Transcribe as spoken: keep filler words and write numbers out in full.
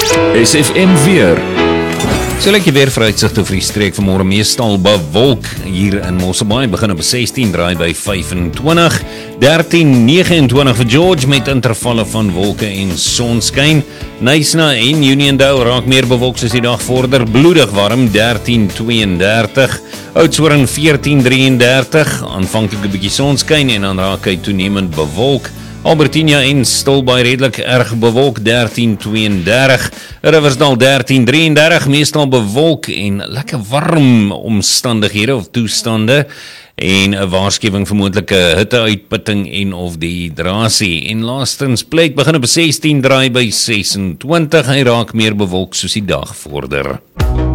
S F M weer. So lekker weer vooruitsigte vir die streek vanmôre, meestal bewolk hier in Mosselbaai, begin op sestien, draai by vyfentwintig, dertien, negenentwintig vir George met intervalle van wolke en sonskyn. Knysna en Uniondale raak meer bewolk soos die dag vorder, bloedig warm, dertien, tweeëndertig, Oudtshoorn veertien, drieëndertig, aanvanklik 'n bietjie sonskyn en dan raak hy toenemend bewolk. Albertina en Stilbaai redelik erg bewolk, dertien, tweeëndertig, Riversdal dertien, drieëndertig, meestal bewolk en lekker warm omstandighede of toestande en 'n waarskuwing vir moontlike hitteuitputting en of dehydrasie. En laastens Plate begin op sestien, draai by sesentwintig, hy raak meer bewolk soos die dag vorder.